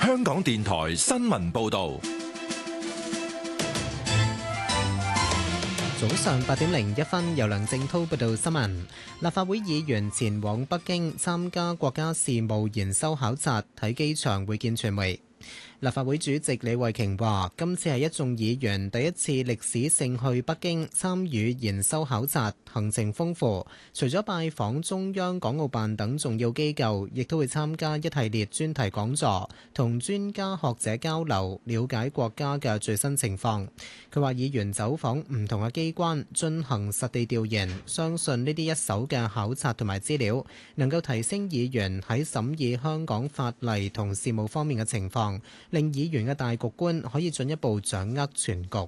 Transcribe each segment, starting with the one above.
香港電台新聞報道。 早上8:01，由梁正滔報道新聞。立法會議員前往北京參加國家事務研修考察，喺機場會見傳媒。立法會主席李慧瓊話：今次係一眾議員第一次歷史性去北京參與研修考察，行程豐富。除咗拜訪中央港澳辦等重要機構，亦都會參加一系列專題講座，同專家學者交流，了解國家嘅最新情況。佢話：議員走訪唔同嘅機關，進行實地調研，相信呢啲一手嘅考察同埋資料，能夠提升議員喺審議香港法例同事務方面嘅情況，令議員嘅大局觀可以進一步掌握全局。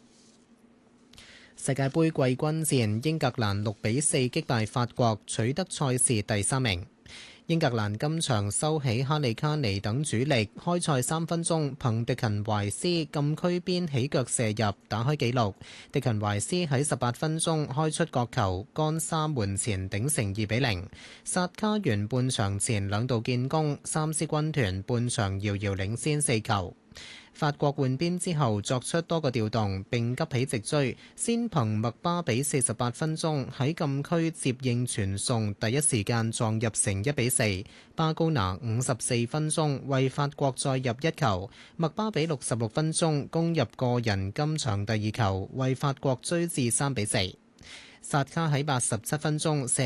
世界盃季軍戰，英格蘭6-4擊敗法國，取得賽事第3名。英格蘭今場收起哈利卡尼等主力，開賽3分鐘，憑迪勤懷斯禁區邊起腳射入，打開紀錄。迪勤懷斯喺18分鐘開出角球，干沙門前頂成2-0。薩卡完半場前2度建功，三獅軍團半場遙遙領先4球。法國換邊之後作出多個調動並急起直追，先憑麥巴比48分鐘喺禁區接應傳送，第一時間撞入成1-4。巴高拿54分鐘為法國再入一球，麥巴比66分鐘攻入個人今場第2球，為法國追至3-4。薩卡喺87分鐘射